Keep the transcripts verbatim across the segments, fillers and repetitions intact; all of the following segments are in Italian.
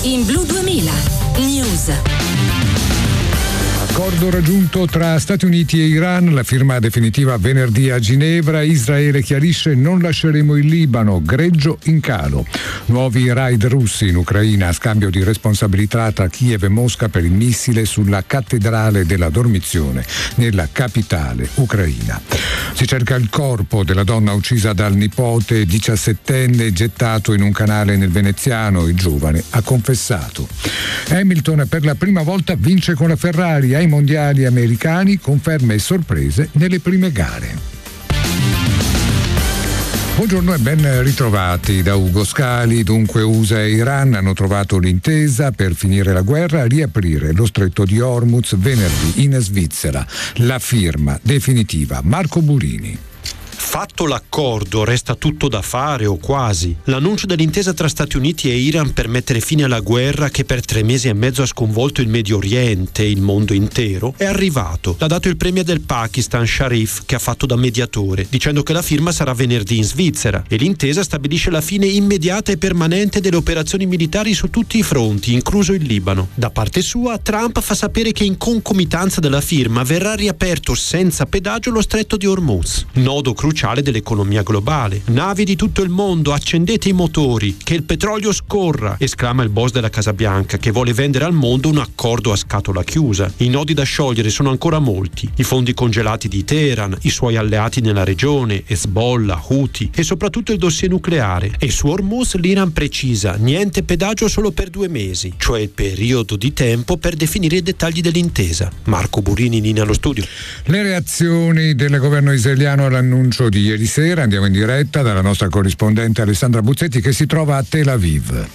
in Blu duemila News. Accordo raggiunto tra Stati Uniti e Iran, la firma definitiva venerdì a Ginevra. Israele chiarisce: non lasceremo il Libano, greggio in calo. Nuovi raid russi in Ucraina a scambio di responsabilità tra Kiev e Mosca per il missile sulla cattedrale della Dormizione nella capitale ucraina. Si cerca il corpo della donna uccisa dal nipote diciassettenne gettato in un canale nel veneziano. Il giovane ha confessato. Hamilton per la prima volta vince con la Ferrari ai mondiali americani, conferme e sorprese nelle prime gare. Buongiorno e ben ritrovati da Ugo Scali. Dunque U S A e Iran hanno trovato l'intesa per finire la guerra e riaprire lo stretto di Hormuz venerdì in Svizzera. La firma definitiva. Marco Burini. Fatto l'accordo, resta tutto da fare o quasi. L'annuncio dell'intesa tra Stati Uniti e Iran per mettere fine alla guerra che per tre mesi e mezzo ha sconvolto il Medio Oriente e il mondo intero è arrivato. L'ha dato il premier del Pakistan, Sharif, che ha fatto da mediatore, dicendo che la firma sarà venerdì in Svizzera e l'intesa stabilisce la fine immediata e permanente delle operazioni militari su tutti i fronti, incluso il Libano. Da parte sua, Trump fa sapere che in concomitanza della firma verrà riaperto senza pedaggio lo stretto di Hormuz, nodo cruciale dell'economia globale. Navi di tutto il mondo, accendete i motori, che il petrolio scorra, esclama il boss della Casa Bianca, che vuole vendere al mondo un accordo a scatola chiusa. I nodi da sciogliere sono ancora molti: i fondi congelati di Teheran, i suoi alleati nella regione, Hezbollah, Houthi e soprattutto il dossier nucleare. E su Hormuz l'Iran precisa: niente pedaggio solo per due mesi, cioè il periodo di tempo per definire i dettagli dell'intesa. Marco Burini, linea allo studio. Le reazioni del governo israeliano all'annuncio di ieri sera. Andiamo in diretta dalla nostra corrispondente Alessandra Buzzetti, che si trova a Tel Aviv.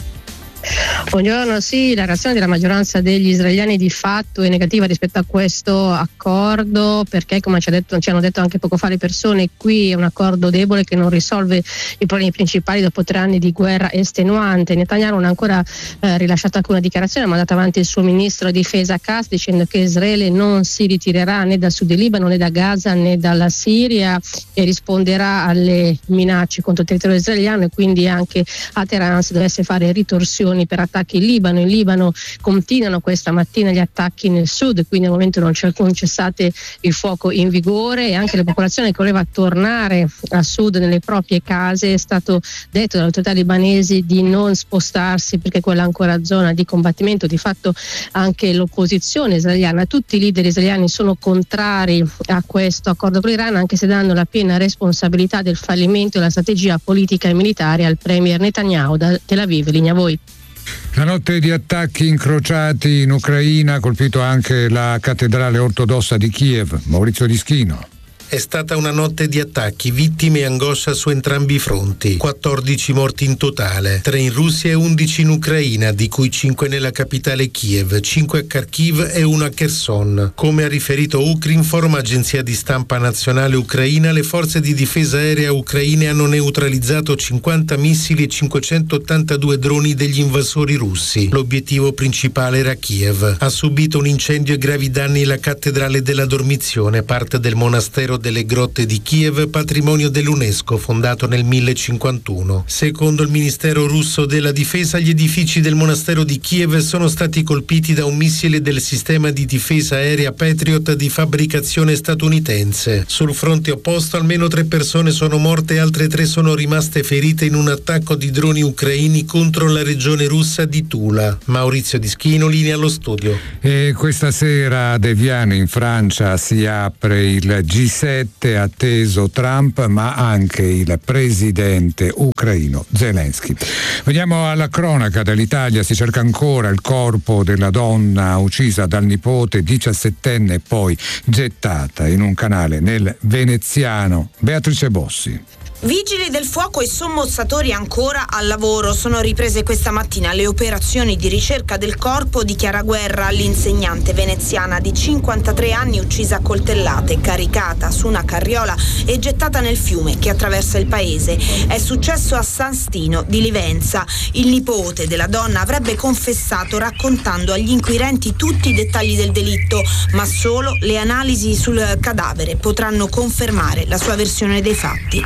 Buongiorno, sì, la reazione della maggioranza degli israeliani di fatto è negativa rispetto a questo accordo, perché come ci, ha detto, ci hanno detto anche poco fa le persone, qui è un accordo debole che non risolve i problemi principali dopo tre anni di guerra estenuante. Netanyahu non ha ancora eh, rilasciato alcuna dichiarazione, ha mandato avanti il suo ministro di difesa Katz dicendo che Israele non si ritirerà né dal sud del Libano né da Gaza né dalla Siria e risponderà alle minacce contro il territorio israeliano, e quindi anche a Teheran se dovesse fare ritorsioni per attacchi in Libano. In Libano continuano questa mattina gli attacchi nel sud, quindi al momento non c'è un cessate il fuoco in vigore, e anche la popolazione che voleva tornare a sud nelle proprie case. È stato detto dalle autorità libanesi di non spostarsi perché quella è ancora zona di combattimento. Di fatto anche l'opposizione israeliana, tutti i leader israeliani sono contrari a questo accordo con l'Iran, anche se danno la piena responsabilità del fallimento della strategia politica e militare al premier Netanyahu. Da Tel Aviv, linea a voi. La notte di attacchi incrociati in Ucraina ha colpito anche la cattedrale ortodossa di Kiev. Maurizio Dischino. È stata una notte di attacchi, vittime e angoscia su entrambi i fronti. quattordici morti in totale, tre in Russia e undici in Ucraina, di cui cinque nella capitale Kiev, cinque a Kharkiv e uno a Kherson. Come ha riferito Ukrinform, agenzia di stampa nazionale ucraina, le forze di difesa aerea ucraine hanno neutralizzato cinquanta missili e cinquecentottantadue droni degli invasori russi. L'obiettivo principale era Kiev. Ha subito un incendio e gravi danni la cattedrale della Dormizione, parte del monastero delle grotte di Kiev, patrimonio dell'UNESCO, fondato nel millecinquantuno. Secondo il Ministero russo della Difesa, gli edifici del monastero di Kiev sono stati colpiti da un missile del sistema di difesa aerea Patriot di fabbricazione statunitense. Sul fronte opposto almeno tre persone sono morte e altre tre sono rimaste ferite in un attacco di droni ucraini contro la regione russa di Tula. Maurizio Dischino, linea allo studio. E questa sera ad Eviano in Francia si apre il G sette, atteso Trump ma anche il presidente ucraino Zelensky. Veniamo alla cronaca dall'Italia. Si cerca ancora il corpo della donna uccisa dal nipote diciassettenne e poi gettata in un canale nel veneziano. Beatrice Bossi. Vigili del fuoco e sommozzatori ancora al lavoro. Sono riprese questa mattina le operazioni di ricerca del corpo di Chiara Guerra, l'insegnante veneziana di cinquantatré anni uccisa a coltellate, caricata su una carriola e gettata nel fiume che attraversa il paese. È successo a San Stino di Livenza. Il nipote della donna avrebbe confessato raccontando agli inquirenti tutti i dettagli del delitto, ma solo le analisi sul cadavere potranno confermare la sua versione dei fatti.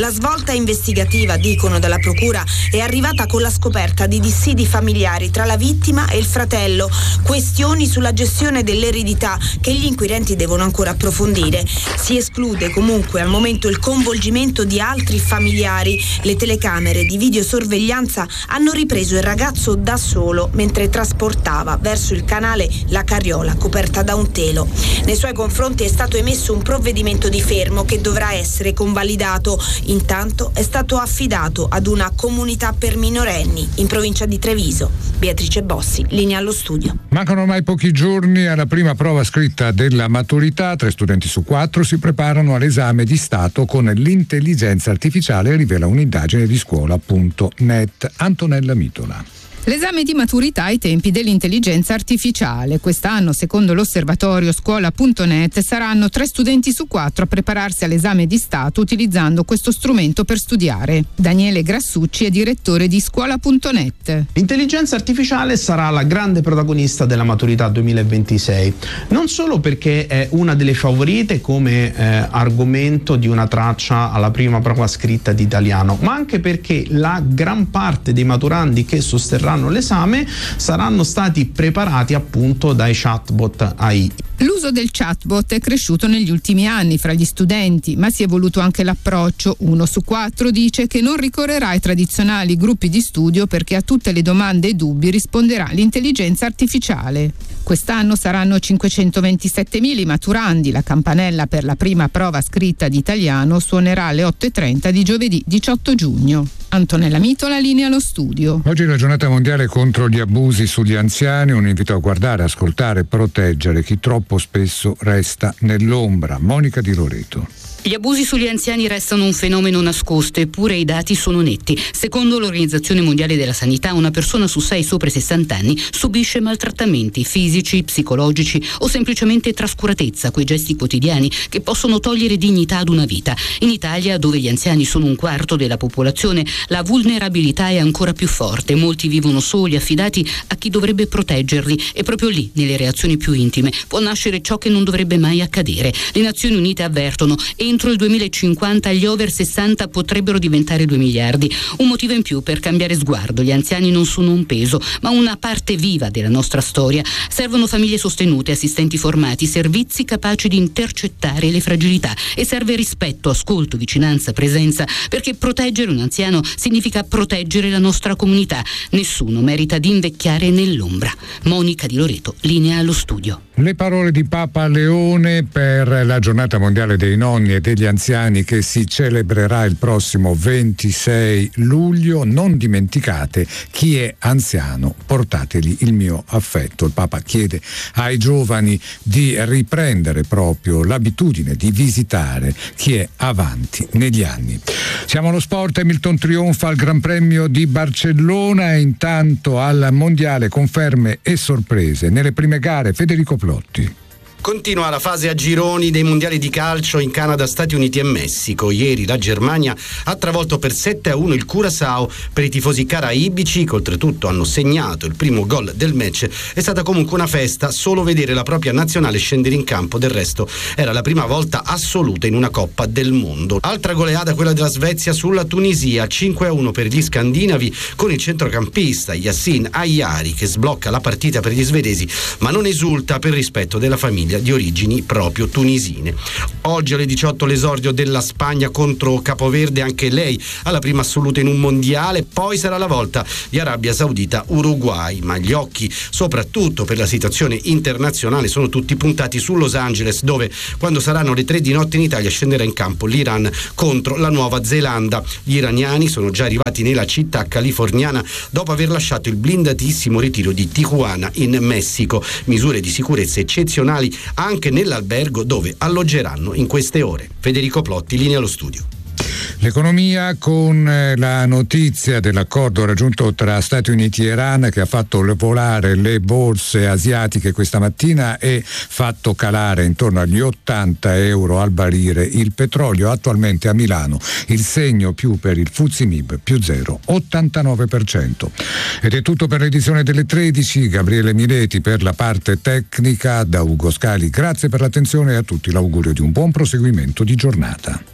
La svolta investigativa, dicono dalla procura, è arrivata con la scoperta di dissidi familiari tra la vittima e il fratello, questioni sulla gestione dell'eredità che gli inquirenti devono ancora approfondire. Si esclude comunque al momento il coinvolgimento di altri familiari. Le telecamere di videosorveglianza hanno ripreso il ragazzo da solo mentre trasportava verso il canale la carriola coperta da un telo. Nei suoi confronti è stato emesso un provvedimento di fermo che dovrà essere convalidato. Intanto è stato affidato ad una comunità per minorenni in provincia di Treviso. Beatrice Bossi, linea allo studio. Mancano ormai pochi giorni alla prima prova scritta della maturità. Tre studenti su quattro si preparano all'esame di Stato con l'intelligenza artificiale, rivela un'indagine di scuola punto net. Antonella Mitola. L'esame di maturità ai tempi dell'intelligenza artificiale. Quest'anno, secondo l'osservatorio scuola punto net, saranno tre studenti su quattro a prepararsi all'esame di Stato utilizzando questo strumento per studiare. Daniele Grassucci è direttore di scuola punto net. L'intelligenza artificiale sarà la grande protagonista della maturità duemilaventisei, non solo perché è una delle favorite come eh, argomento di una traccia alla prima prova scritta di italiano, ma anche perché la gran parte dei maturandi che sosterranno l'esame saranno stati preparati appunto dai chatbot A I. L'uso del chatbot è cresciuto negli ultimi anni fra gli studenti, ma si è evoluto anche l'approccio. Uno su quattro dice che non ricorrerà ai tradizionali gruppi di studio perché a tutte le domande e dubbi risponderà l'intelligenza artificiale. Quest'anno saranno cinquecentoventisettemila i maturandi. La campanella per la prima prova scritta di italiano suonerà alle otto e trenta di giovedì diciotto giugno. Antonella Mitola, linea allo studio. Oggi è la giornata mondiale contro gli abusi sugli anziani, un invito a guardare, ascoltare e proteggere chi troppo spesso resta nell'ombra. Monica Di Loreto. Gli abusi sugli anziani restano un fenomeno nascosto, eppure i dati sono netti. Secondo l'Organizzazione Mondiale della Sanità, una persona su sei sopra i sessanta anni subisce maltrattamenti fisici, psicologici o semplicemente trascuratezza, quei gesti quotidiani che possono togliere dignità ad una vita. In Italia, dove gli anziani sono un quarto della popolazione, la vulnerabilità è ancora più forte. Molti vivono soli, affidati a chi dovrebbe proteggerli, e proprio lì, nelle reazioni più intime, può nascere ciò che non dovrebbe mai accadere. Le Nazioni Unite avvertono: entro il duemilacinquanta gli over sessanta potrebbero diventare due miliardi. Un motivo in più per cambiare sguardo. Gli anziani non sono un peso, ma una parte viva della nostra storia. Servono famiglie sostenute, assistenti formati, servizi capaci di intercettare le fragilità, e serve rispetto, ascolto, vicinanza, presenza, perché proteggere un anziano significa proteggere la nostra comunità. Nessuno merita di invecchiare nell'ombra. Monica Di Loreto, linea allo studio. Le parole di Papa Leone per la giornata mondiale dei nonni e degli anziani che si celebrerà il prossimo ventisei luglio. Non dimenticate chi è anziano, portategli il mio affetto. Il Papa chiede ai giovani di riprendere proprio l'abitudine di visitare chi è avanti negli anni. Siamo allo sport. Hamilton trionfa al Gran Premio di Barcellona, e intanto al mondiale conferme e sorprese nelle prime gare. Federico Plotti. Continua la fase a gironi dei mondiali di calcio in Canada, Stati Uniti e Messico. Ieri la Germania ha travolto per sette a uno il Curaçao. Per i tifosi caraibici, che oltretutto hanno segnato il primo gol del match, è stata comunque una festa solo vedere la propria nazionale scendere in campo. Del resto era la prima volta assoluta in una Coppa del Mondo. Altra goleada quella della Svezia sulla Tunisia, cinque a uno per gli scandinavi, con il centrocampista Yassin Ayari che sblocca la partita per gli svedesi, ma non esulta per rispetto della famiglia di origini proprio tunisine. Oggi alle diciotto l'esordio della Spagna contro Capoverde, anche lei alla prima assoluta in un mondiale. Poi sarà la volta di Arabia Saudita-Uruguay, ma gli occhi soprattutto per la situazione internazionale sono tutti puntati su Los Angeles, dove quando saranno le tre di notte in Italia scenderà in campo l'Iran contro la Nuova Zelanda. Gli iraniani sono già arrivati nella città californiana dopo aver lasciato il blindatissimo ritiro di Tijuana in Messico. Misure di sicurezza eccezionali anche nell'albergo dove alloggeranno in queste ore. Federico Plotti, linea allo studio. L'economia con la notizia dell'accordo raggiunto tra Stati Uniti e Iran, che ha fatto volare le borse asiatiche questa mattina e fatto calare intorno agli ottanta euro al barile il petrolio. Attualmente a Milano il segno più per il Fuzzi Mib, più zero virgola ottantanove per cento. Ed è tutto per l'edizione delle tredici. Gabriele Mileti per la parte tecnica. Da Ugo Scali grazie per l'attenzione, e a tutti l'augurio di un buon proseguimento di giornata.